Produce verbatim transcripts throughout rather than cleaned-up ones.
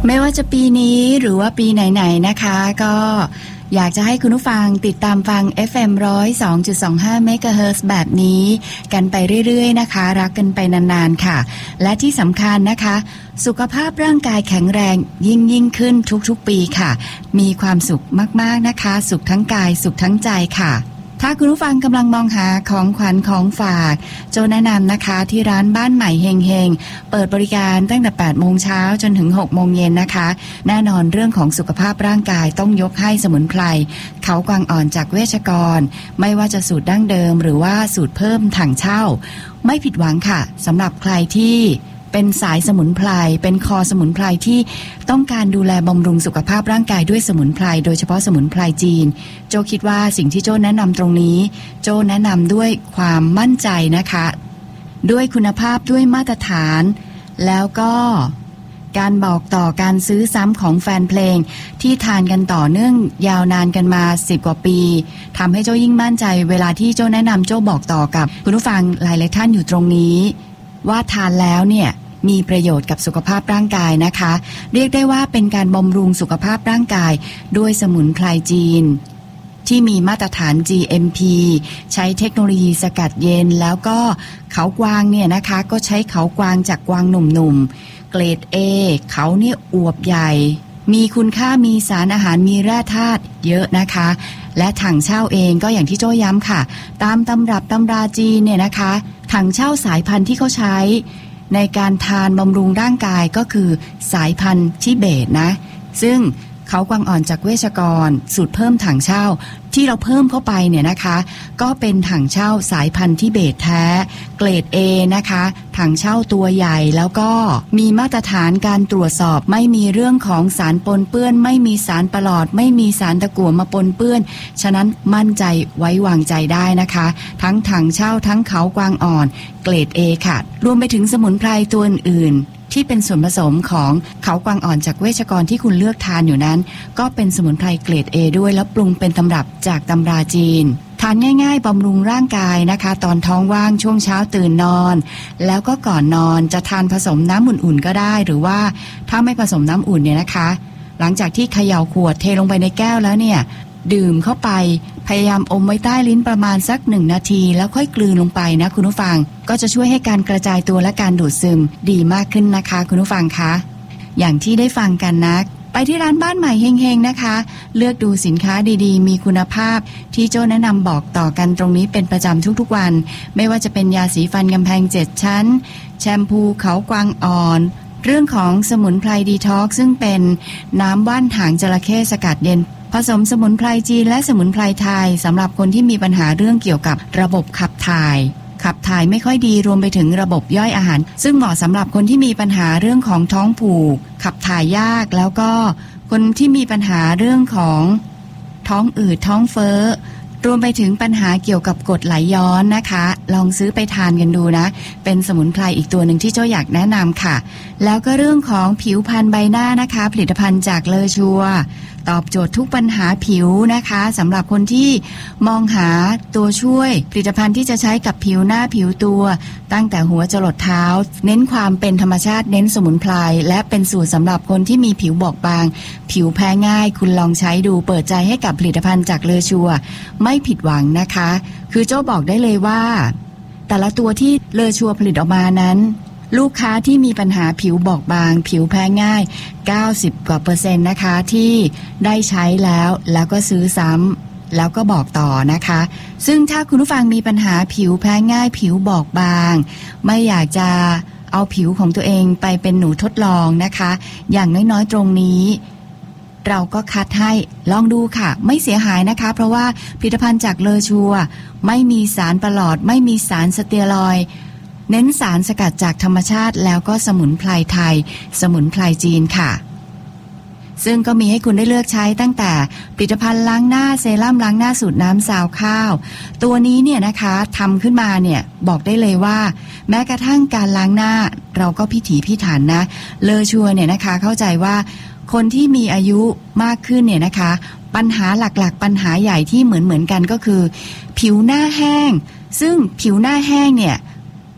ไม่ว่าจะปีนี้หรือว่าปีไหนๆนะคะก็อยากจะให้คุณผู้ฟังติดตามฟัง เอฟ เอ็ม หนึ่งศูนย์สองจุดสองห้า เมกะเฮิรตซ์ แบบนี้กันไปเรื่อยๆนะคะรักกันไปนานๆค่ะและที่สำคัญนะคะสุขภาพร่างกายแข็งแรงยิ่งยิ่งขึ้นทุกๆปีค่ะมีความสุขมากๆนะคะสุขทั้งกายสุขทั้งใจค่ะถ้าคุณผู้ฟังกำลังมองหาของขวัญของฝากโจแนะนำนะคะที่ร้านบ้านใหม่เฮงเฮงเปิดบริการตั้งแต่แปดโมงเช้าจนถึงหกโมงเย็นนะคะแน่นอนเรื่องของสุขภาพร่างกายต้องยกให้สมุนไพรเขากวางอ่อนจากเวชกรไม่ว่าจะสูตรดั้งเดิมหรือว่าสูตรเพิ่มถังเช่าไม่ผิดหวังค่ะสำหรับใครที่เป็นสายสมุนไพรเป็นคอสมุนไพรที่ต้องการดูแลบำรุงสุขภาพร่างกายด้วยสมุนไพรโดยเฉพาะสมุนไพรจีนโจคิดว่าสิ่งที่โจแนะนำตรงนี้โจแนะนำด้วยความมั่นใจนะคะด้วยคุณภาพด้วยมาตรฐานแล้วก็การบอกต่อการซื้อซ้ำของแฟนเพลงที่ทานกันต่อเนื่องยาวนานกันมาสิบกว่าปีทำให้โจยิ่งมั่นใจเวลาที่โจแนะนำโจบอกต่อกับคุณผู้ฟังหลายๆท่านอยู่ตรงนี้ว่าทานแล้วเนี่ยมีประโยชน์กับสุขภาพร่างกายนะคะเรียกได้ว่าเป็นการบำรุงสุขภาพร่างกายด้วยสมุนไพรจีนที่มีมาตรฐาน จี เอ็ม พี ใช้เทคโนโลยีสกัดเย็นแล้วก็เขากวางเนี่ยนะคะก็ใช้เขากวางจากกวางหนุ่มๆเกรด A เขาเนี่ยอวบใหญ่มีคุณค่ามีสารอาหารมีแร่ธาตุเยอะนะคะและถังเช่าเองก็อย่างที่โจ้ย้ำค่ะตามตำรับตำราจีนเนี่ยนะคะถังเช่าสายพันธุ์ที่เขาใช้ในการทานบำรุงร่างกายก็คือสายพันธุ์ทิเบตนะซึ่งเขากวางอ่อนจากเวชกรสูตรเพิ่มถังเช่าที่เราเพิ่มเข้าไปเนี่ยนะคะก็เป็นถังเช่าสายพันธุ์ทิเบตแท้เกรด A นะคะถังเช่าตัวใหญ่แล้วก็มีมาตรฐานการตรวจสอบไม่มีเรื่องของสารปนเปื้อนไม่มีสารประหลอดไม่มีสารตะกั่วมาปนเปื้อนฉะนั้นมั่นใจไว้วางใจได้นะคะทั้งถังเช่าทั้งเขากวางอ่อนเกรด A ค่ะรวมไปถึงสมุนไพรตัวอื่นที่เป็นส่วนผสมของเขากวางอ่อนจากเวชกรที่คุณเลือกทานอยู่นั้นก็เป็นสมุนไพรเกรด A ด้วยแล้วปรุงเป็นตำรับจากตำราจีนทานง่ายๆบำรุงร่างกายนะคะตอนท้องว่างช่วงเช้าตื่นนอนแล้วก็ก่อนนอนจะทานผสมน้ำอุ่นๆก็ได้หรือว่าถ้าไม่ผสมน้ำอุ่นเนี่ยนะคะหลังจากที่เขย่าขวดเทลงไปในแก้วแล้วเนี่ยดื่มเข้าไปพยายามอมไว้ใต้ลิ้นประมาณสักหนึ่งนาทีแล้วค่อยกลืนลงไปนะคุณผู้ฟังก็จะช่วยให้การกระจายตัวและการดูดซึมดีมากขึ้นนะคะคุณผู้ฟังคะอย่างที่ได้ฟังกันนะไปที่ร้านบ้านใหม่เฮงๆนะคะเลือกดูสินค้าดีๆมีคุณภาพที่โจ้แนะนำบอกต่อกันตรงนี้เป็นประจำทุกๆวันไม่ว่าจะเป็นยาสีฟันกำแพงเจ็ดชั้นแชมพูเขากวางอ่อนเรื่องของสมุนไพรดีท็อกซ์ซึ่งเป็นน้ำว่านหางจระเข้สกัดเย็นผสมสมุนไพรจีนและสมุนไพรไทยสำหรับคนที่มีปัญหาเรื่องเกี่ยวกับระบบขับถ่ายขับถ่ายไม่ค่อยดีรวมไปถึงระบบย่อยอาหารซึ่งเหมาะสำหรับคนที่มีปัญหาเรื่องของท้องผูกขับถ่ายยากแล้วก็คนที่มีปัญหาเรื่องของท้องอืดท้องเฟ้อรวมไปถึงปัญหาเกี่ยวกับกรดไหลย้อนนะคะลองซื้อไปทานกันดูนะเป็นสมุนไพรอีกตัวหนึ่งที่โจ้อยากแนะนำค่ะแล้วก็เรื่องของผิวพรรณใบหน้านะคะผลิตภัณฑ์จากเลอชัวตอบโจทย์ทุกปัญหาผิวนะคะสำหรับคนที่มองหาตัวช่วยผลิตภัณฑ์ที่จะใช้กับผิวหน้าผิวตัวตั้งแต่หัวจรดเท้าเน้นความเป็นธรรมชาติเน้นสมุนไพรและเป็นสูตรสำหรับคนที่มีผิวบอบบางผิวแพ้ง่ายคุณลองใช้ดูเปิดใจให้กับผลิตภัณฑ์จากเลอชัวไม่ผิดหวังนะคะคือโจ้บอกได้เลยว่าแต่ละตัวที่เลอชัวผลิตออกมานั้นลูกค้าที่มีปัญหาผิวบอบบางผิวแพ้ง่ายเก้าสิบกว่าเปอร์เซ็นต์นะคะที่ได้ใช้แล้วแล้วก็ซื้อซ้ำแล้วก็บอกต่อนะคะซึ่งถ้าคุณผู้ฟังมีปัญหาผิวแพ้ง่ายผิวบอบบางไม่อยากจะเอาผิวของตัวเองไปเป็นหนูทดลองนะคะอย่างน้อยๆตรงนี้เราก็คัดให้ลองดูค่ะไม่เสียหายนะคะเพราะว่าผลิตภัณฑ์จากเลอชัวไม่มีสารประหลอดไม่มีสารสเตียรอยด์เน้นสารสกัดจากธรรมชาติแล้วก็สมุนไพรไทยสมุนไพรจีนค่ะซึ่งก็มีให้คุณได้เลือกใช้ตั้งแต่ผลิตภัณฑ์ล้างหน้าเซรั่มล้างหน้าสูตรน้ำซาวข้าวตัวนี้เนี่ยนะคะทำขึ้นมาเนี่ยบอกได้เลยว่าแม้กระทั่งการล้างหน้าเราก็พิถีพิถันนะเลอชัวเนี่ยนะคะเข้าใจว่าคนที่มีอายุมากขึ้นเนี่ยนะคะปัญหาหลักๆปัญหาใหญ่ที่เหมือนๆกันก็คือผิวหน้าแห้งซึ่งผิวหน้าแห้งเนี่ย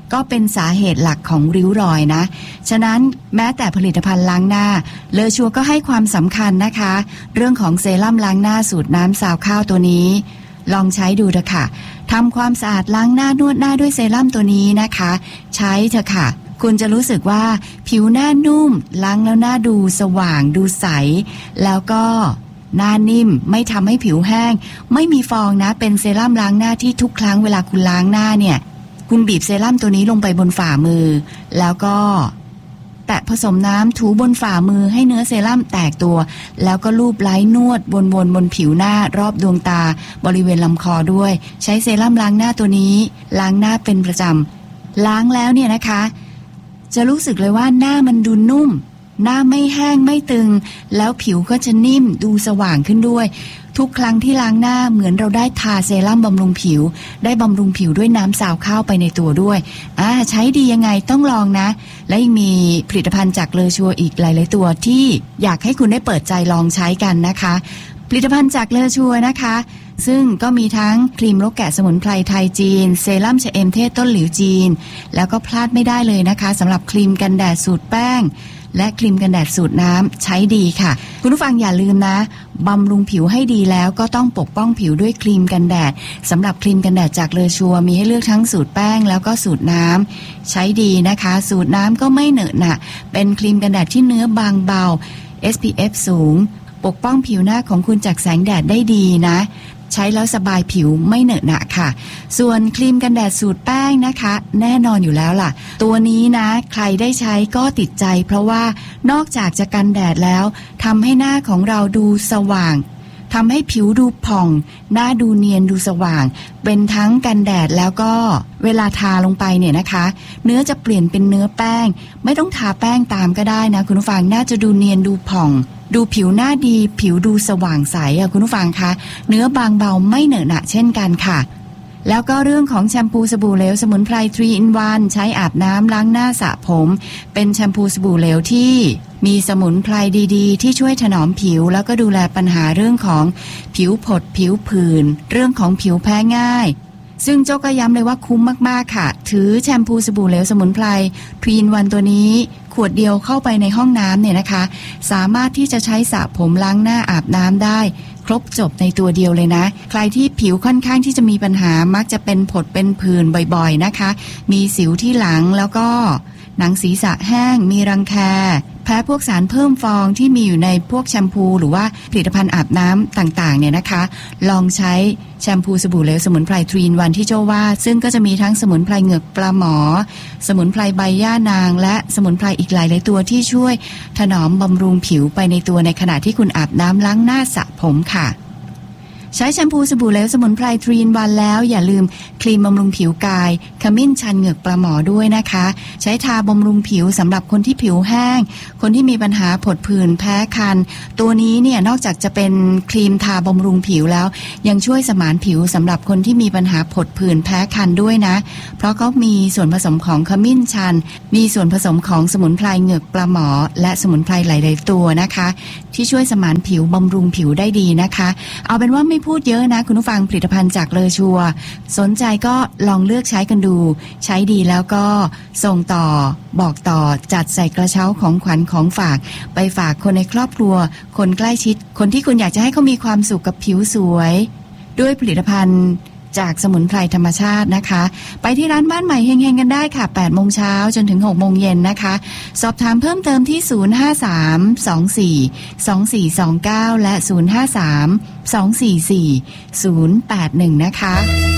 ก็เป็นสาเหตุหลักของริ้วรอยนะฉะนั้นแม้แต่ผลิตภัณฑ์ล้างหน้าเลอชัวก็ให้ความสำคัญนะคะเรื่องของเซรั่มล้างหน้าสูตรน้ำซาวข้าวตัวนี้ลองใช้ดูเถอะค่ะทำความสะอาดล้างหน้านวดหน้าด้วยเซรั่มตัวนี้นะคะใช้เถอะค่ะคุณจะรู้สึกว่าผิวหน้านุ่มล้างแล้วหน้าดูสว่างดูใสแล้วก็หน้านิ่มไม่ทำให้ผิวแห้งไม่มีฟองนะเป็นเซรั่มล้างหน้าที่ทุกครั้งเวลาคุณล้างหน้าเนี่ยคุณบีบเซรั่มตัวนี้ลงไปบนฝ่ามือแล้วก็แตะผสมน้ำถูบนฝ่ามือให้เนื้อเซรั่มแตกตัวแล้วก็ลูบไล้นวดวนๆบนผิวหน้ารอบดวงตาบริเวณลำคอด้วยใช้เซรั่มล้างหน้าตัวนี้ล้างหน้าเป็นประจำล้างแล้วเนี่ยนะคะจะรู้สึกเลยว่าหน้ามันดูนุ่มหน้าไม่แห้งไม่ตึงแล้วผิวก็จะนิ่มดูสว่างขึ้นด้วยทุกครั้งที่ล้างหน้าเหมือนเราได้ทาเซรั่มบำรุงผิวได้บำรุงผิวด้วยน้ำซาวข้าวไปในตัวด้วยอ่าใช้ดียังไงต้องลองนะและยังมีผลิตภัณฑ์จากเลอชัวอีกหลายๆตัวที่อยากให้คุณได้เปิดใจลองใช้กันนะคะผลิตภัณฑ์จากเลอชัวนะคะซึ่งก็มีทั้งครีมรกแกะสมุนไพรไทยจีนเซรั่มชะเอมเทศต้นหลิวจีนแล้วก็พลาดไม่ได้เลยนะคะสำหรับครีมกันแดดสูตรแป้งและครีมกันแดดสูตรน้ำใช้ดีค่ะคุณผู้ฟังอย่าลืมนะบำรุงผิวให้ดีแล้วก็ต้องปกป้องผิวด้วยครีมกันแดดสำหรับครีมกันแดดจากเลอชัวมีให้เลือกทั้งสูตรแป้งแล้วก็สูตรน้ำใช้ดีนะคะสูตรน้ำก็ไม่เหนอะหนะเป็นครีมกันแดดที่เนื้อบางเบา เอส พี เอฟ สูงปกป้องผิวหน้าของคุณจากแสงแดดได้ดีนะใช้แล้วสบายผิวไม่เหนอะหนะค่ะส่วนครีมกันแดดสูตรแป้งนะคะแน่นอนอยู่แล้วล่ะตัวนี้นะใครได้ใช้ก็ติดใจเพราะว่านอกจากจะกันแดดแล้วทำให้หน้าของเราดูสว่างทำให้ผิวดูผ่องหน้าดูเนียนดูสว่างเป็นทั้งกันแดดแล้วก็เวลาทาลงไปเนี่ยนะคะเนื้อจะเปลี่ยนเป็นเนื้อแป้งไม่ต้องทาแป้งตามก็ได้นะคุณผู้ฟังน่าจะดูเนียนดูผ่องดูผิวหน้าดีผิวดูสว่างใสอ่ะคุณผู้ฟังคะเนื้อบางเบาไม่เหนอะหนะเช่นกันค่ะแล้วก็เรื่องของแชมพูสบู่เหลวสมุนไพร ทรี อิน วัน ใช้อาบน้ำล้างหน้าสระผมเป็นแชมพูสบู่เหลวที่มีสมุนไพรดีๆที่ช่วยถนอมผิวแล้วก็ดูแลปัญหาเรื่องของผิวผดผิวผื่นเรื่องของผิวแพ้ง่ายซึ่งโจ้ก็ย้ำเลยว่าคุ้มมากๆค่ะถือแชมพูสบู่เหลวสมุนไพร ทรี อิน วัน ตัวนี้ขวดเดียวเข้าไปในห้องน้ำเนี่ยนะคะสามารถที่จะใช้สระผมล้างหน้าอาบน้ำได้ครบจบในตัวเดียวเลยนะใครที่ผิวค่อนข้างที่จะมีปัญหามักจะเป็นผดเป็นผื่นบ่อยๆนะคะมีสิวที่หลังแล้วก็หนังศีรษะแห้งมีรังแคแพ้พวกสารเพิ่มฟองที่มีอยู่ในพวกแชมพูหรือว่าผลิตภัณฑ์อาบน้ำต่างๆเนี่ยนะคะลองใช้แชมพูสบู่เหลวสมุนไพร ทรี อิน วัน ที่โจ้ว่าซึ่งก็จะมีทั้งสมุนไพรเหงือกปลาหมอสมุนไพรใบย่านางและสมุนไพรอีกหลายๆตัวที่ช่วยถนอมบำรุงผิวไปในตัวในขณะที่คุณอาบน้ำล้างหน้าสระผมค่ะใช้แชมพูสบู่เหลวสมุนไพร ทรี อิน วัน แล้วอย่าลืมครีมบำรุงผิวกายขมิ้นชันเหงือกปลาหมอด้วยนะคะใช้ทาบำรุงผิวสำหรับคนที่ผิวแห้งคนที่มีปัญหาผดผื่นแพ้คันตัวนี้เนี่ยนอกจากจะเป็นครีมทาบำรุงผิวแล้วยังช่วยสมานผิวสำหรับคนที่มีปัญหาผดผื่นแพ้คันด้วยนะเพราะเขามีส่วนผสมของขมิ้นชันมีส่วนผสมของสมุนไพรเหงือกปลาหมอและสมุนไพรหลายๆตัวนะคะที่ช่วยสมานผิวบำรุงผิวได้ดีนะคะเอาเป็นว่าไม่พูดเยอะนะคุณผู้ฟังผลิตภัณฑ์จากเลอชัวสนใจก็ลองเลือกใช้กันดูใช้ดีแล้วก็ส่งต่อบอกต่อจัดใส่กระเช้าของขวัญของฝากไปฝากคนในครอบครัวคนใกล้ชิดคนที่คุณอยากจะให้เขามีความสุขกับผิวสวยด้วยผลิตภัณฑ์จากสมุนไพรธรรมชาตินะคะไปที่ร้านบ้านใหม่เฮงๆกันได้ค่ะแปดโมงเช้าจนถึงหกโมงเย็นนะคะสอบถามเพิ่มเติมที่ศูนย์ ห้า สาม สอง สี่ สอง สี่ สอง เก้าและศูนย์ ห้า สาม สอง สี่ สี่ ศูนย์ แปด หนึ่งนะคะ